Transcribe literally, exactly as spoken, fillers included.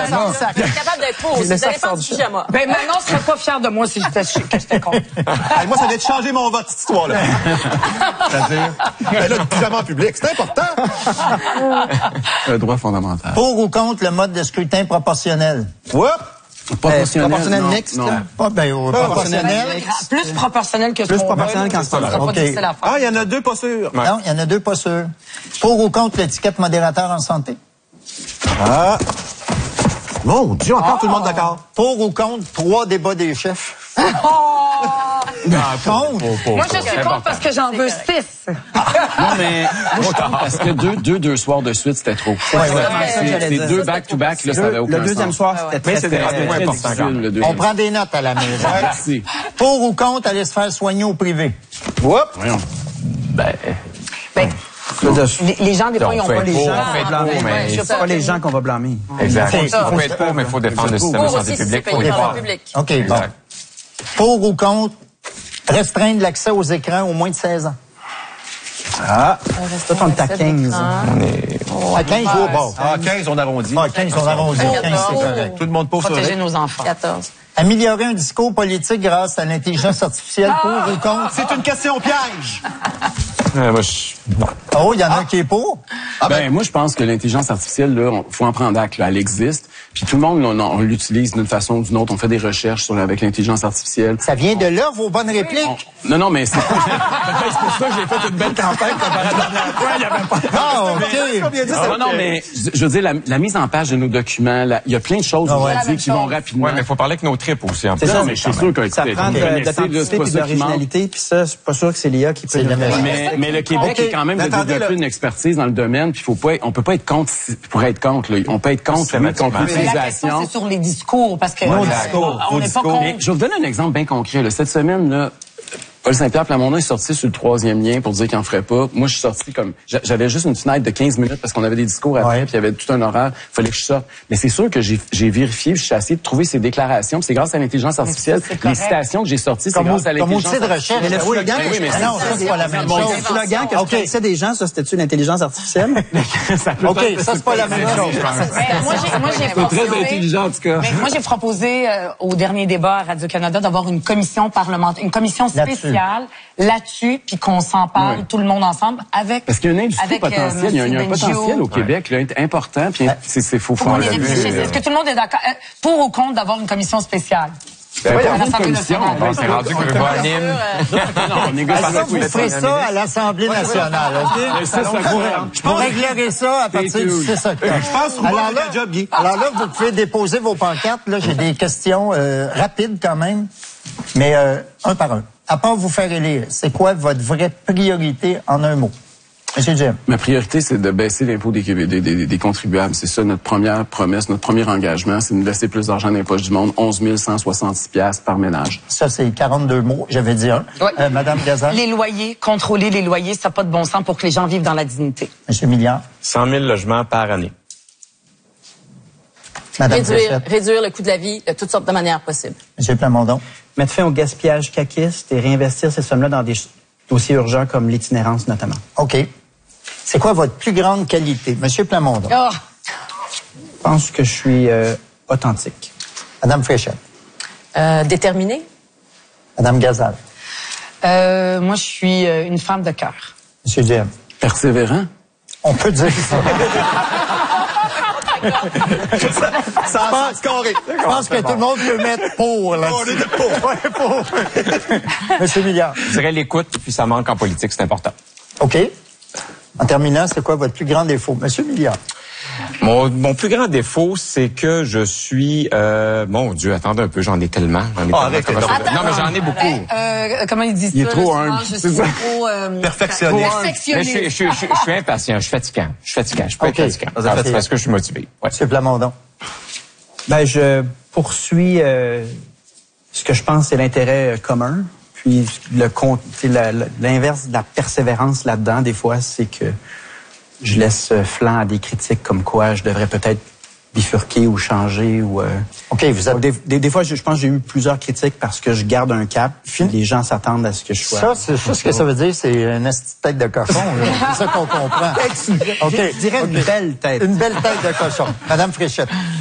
Vous êtes capable d'être pour aussi. Vous n'allez pas du pyjama. Ben, Manon serait pas fière de moi si j'étais que j'étais contre. Hey, moi, ça vient de changer mon vote, cette histoire-là. C'est-à-dire, ben là, le pyjama en public, c'est important. Un droit fondamental. Pour ou contre le mode de scrutin proportionnel? Whoop! Proportionnel, proportionnel non, mixte? non. Pas, ben, au proportionnel. Plus proportionnel que ce Plus qu'on proportionnel veut, quand c'est pas ça sera OK. difficile à faire. Ah, il y en a deux pas sûrs. Non, il y en a deux pas sûrs. Pour ou contre l'étiquette modérateur en santé? Ah. Mon Dieu, encore tout le monde d'accord. Pour ou contre trois débats des chefs? Contre? Moi, je suis contre parce que j'en veux six. Non, mais moi, je pense parce que deux, deux, deux soirs de suite, c'était trop. ouais, C'est c'est deux back-to-back, là, ça avait aucun Le deuxième sens. soir, c'était très, C'était très, très important, difficile, quand même. le On deuxième. prend des notes à la maison. Merci. Pour ou contre aller se faire soigner au privé? Whoop! Voyons. Ben, Ben, je veux dire, les, les gens, des fois, ils ont pas les gens. on fait blâmer, mais je sais c'est pas. pas les gens qu'on va blâmer. Exact. C'est- Il faut être pour, mais il faut défendre le système de Pour santé aussi, si c'est publique. Faut payé par défendre. le public. OK, bon. Pour ou contre restreindre l'accès aux écrans aux moins de seize ans? Ah, toi, on est à quinze. À quinze, oh, bon. Ah, quinze, on arrondit. Ah, quinze, on arrondit. quinze, c'est correct. Tout le monde pose sur Protéger le... nos enfants. quatorze. Améliorer un discours politique grâce à l'intelligence artificielle, pour ou contre? C'est une question piège. Euh, moi, je... Oh, il y en a un qui est pour. Ben, moi, je pense que l'intelligence artificielle, là, on, faut en prendre acte, là, elle existe. Puis tout le monde, on, on l'utilise d'une façon ou d'une autre. On fait des recherches sur, avec l'intelligence artificielle. Ça vient de là, vos bonnes répliques. Non, non, mais c'est peut-être pour ça que j'ai fait une belle campagne comparé à la dernière fois. Il y avait pas... Ah, OK. Non, non, mais je, je veux dire, la, la mise en page de nos documents, la- il y a plein de choses Ah ouais. aujourd'hui qui vont rapidement. Ouais, mais il faut parler avec nos tripes aussi. En C'est plus. ça, Non, mais je suis sûr que Ça écoutez, prend vous de- connaissez, là, d'authenticité c'est pas puis ça qui manque. d'originalité, puis ça, c'est pas sûr que c'est l'I A qui peut C'est le la faire. Mais, mais le Québec OK. est quand même de Attendez, développer là. une expertise dans le domaine, puis faut pas, être- on peut pas être contre si- pour être contre. Là. On peut être contre, oui, contre Mais la question, l'utilisation. c'est sur les discours, parce que Nos euh, discours, on vos n'est pas discours. contre. Mais je vais vous donner un exemple bien concret. Là. Cette semaine, là, Paul Saint-Pierre Plamondon est sorti sur le troisième lien pour dire qu'il en ferait pas. Moi, je suis sorti comme... j'a- J'avais juste une fenêtre de quinze minutes parce qu'on avait des discours après, Ouais. puis il y avait tout un horaire. Il fallait que je sorte. Mais c'est sûr que j'ai j'ai vérifié, puis j'ai essayé de trouver ces déclarations. Puis c'est grâce à l'intelligence artificielle. c'est Les correct. citations que j'ai sorties, c'est Comme, grâce à comme l'intelligence outil de artificielle. recherche. Mais le Oui, slogan, oui, mais ah non, ça, c'est pas la même Le chose. slogan que je OK. connaissais des gens, ça, c'était-tu l'intelligence artificielle? Ça peut OK, être- ça, c'est pas la même chose. Ben, moi, j'ai, moi, j'ai C'est très proposé- intelligent, en tout cas. Mais moi, j'ai proposé euh, au dernier débat à Radio-Canada d'avoir une commission parlementaire, une commission Là-dessus. spéciale là-dessus, puis qu'on s'en parle Oui. tout le monde ensemble avec. Parce qu'il y a une industrie avec, euh, potentielle, il y a, il y a un Monsieur potentiel Bengio. au Québec là, important, puis c'est c'est faut Faut faire qu'on y le réfléchisse. but, euh, Est-ce que tout le monde est d'accord? Euh, Pour ou contre d'avoir une commission spéciale? ben, à pas une l'Assemblée commission, nationale. ben, C'est rendu qu'on veut voir Nîmes. non, on négocie Ça, avec vous les ferez ça à l'Assemblée nationale, OK? Mais ça, ça pourrait- Vous réglerez ça à partir du six octobre. Je pense que vous Alors avez là, un job, Guy. alors là, vous pouvez déposer vos pancartes. Là, j'ai des questions euh, rapides quand même, mais euh, un par un. À part vous faire élire, c'est quoi votre vraie priorité en un mot? Monsieur Jim. Ma priorité, c'est de baisser l'impôt des, Québé- des, des, des contribuables. C'est ça notre première promesse, notre premier engagement, c'est d'investir plus d'argent dans les poches du monde, onze mille cent soixante-six piastres par ménage. Ça, c'est quarante-deux mots. J'avais dit un. Ouais. Euh, Madame Gazan. Les loyers, contrôler les loyers, ça n'a pas de bon sens pour que les gens vivent dans la dignité. Monsieur Milliard. cent mille logements par année. Madame Réduire, Fréchette. réduire le coût de la vie de toutes sortes de manières possibles. Monsieur Plamondon. Mettre fin au gaspillage caquiste et réinvestir ces sommes-là dans des ch- dossiers urgents comme l'itinérance notamment. OK. C'est quoi votre plus grande qualité? Monsieur Plamondon. Oh, Je pense que je suis euh, authentique. Madame Fréchette. euh, déterminé. Madame Gazal. Euh, moi, je suis euh, une femme de cœur. Monsieur Jim. Persévérant? On peut dire ça. Ça a scoré. Je pense que tout le monde peut mettre pour là-dessus. Ouais, pour. Monsieur Milliard. Je dirais l'écoute, puis ça manque en politique, c'est important. OK. En terminant, c'est quoi votre plus grand défaut? Monsieur Milliard. Mon, mon plus grand défaut, c'est que je suis... Euh, mon Dieu, attendez un peu, j'en ai tellement. J'en ai tellement. arrêtez donc. non, mais j'en ai beaucoup. Ben, euh, comment ils disent Il est ça? trop là, humble, souvent, Je c'est suis ça. trop... Euh, Perfectionné. trop Mais je, suis- perfectionné. je, suis- je, suis- je suis impatient, je suis fatigant. Je suis fatigant, je peux OK. être fatigant. Vous êtes Ah, fatigué. c'est parce que je suis motivé. Ouais. Monsieur Plamondon. Ben, je poursuis euh, ce que je pense c'est l'intérêt euh, commun. Puis le con- tu sais, la- la- l'inverse de la persévérance là-dedans, des fois, c'est que je laisse euh, flanc à des critiques comme quoi je devrais peut-être bifurquer ou changer ou. Euh, OK, vous êtes... des, des, des fois, je, je pense que j'ai eu plusieurs critiques parce que je garde un cap. Puis les gens s'attendent à ce que je sois. Ça, c'est ça ce que ça veut dire, c'est une esti de tête de cochon. là. C'est ça qu'on comprend. OK. Je dirais une belle tête. Une belle tête de cochon. Madame Fréchette.